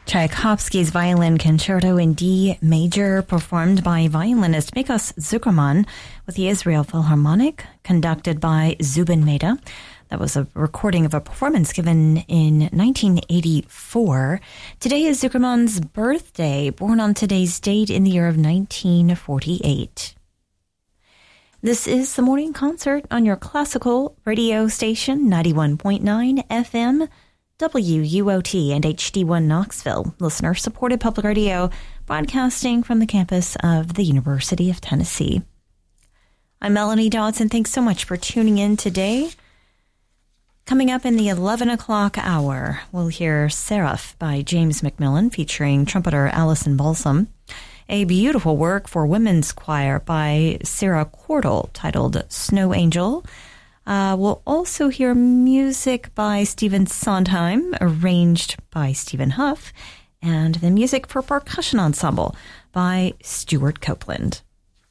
Tchaikovsky's Violin Concerto in D Major, performed by violinist Mikos Zukerman with the Israel Philharmonic, conducted by Zubin Mehta. That was a recording of a performance given in 1984. Today is Zukerman's birthday, born on today's date in the year of 1948. This is the Morning Concert on your classical radio station, 91.9 FM, WUOT and HD1 Knoxville, listener-supported public radio, broadcasting from the campus of the University of Tennessee. I'm Melanie Dodson. Thanks so much for tuning in today. Coming up in the 11 o'clock hour, we'll hear Seraph by James McMillan, featuring trumpeter Allison Balsam. A beautiful work for women's choir by Sarah Cordell, titled Snow Angel. We'll also hear music by Stephen Sondheim, arranged by Stephen Huff, and the music for percussion ensemble by Stuart Copeland.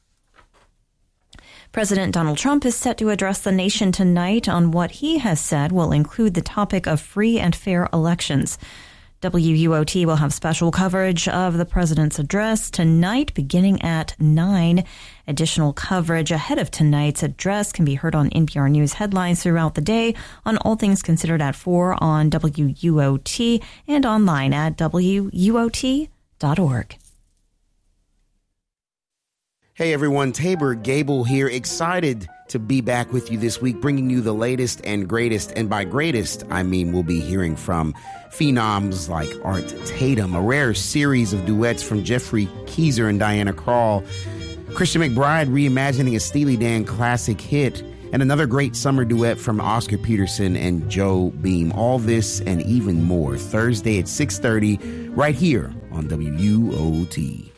President Donald Trump is set to address the nation tonight on what he has said will include the topic of free and fair elections. WUOT will have special coverage of the president's address tonight, beginning at 9. Additional coverage ahead of tonight's address can be heard on NPR News headlines throughout the day, on All Things Considered at 4 on WUOT, and online at WUOT.org. Hey everyone, Tabor Gable here, excited to be back with you this week, bringing you the latest and greatest, and by greatest, I mean we'll be hearing from phenoms like Art Tatum, a rare series of duets from Jeffrey Keezer and Diana Krall, Christian McBride reimagining a Steely Dan classic hit, and another great summer duet from Oscar Peterson and Joe Beam. All this and even more, Thursday at 6:30, right here on WUOT.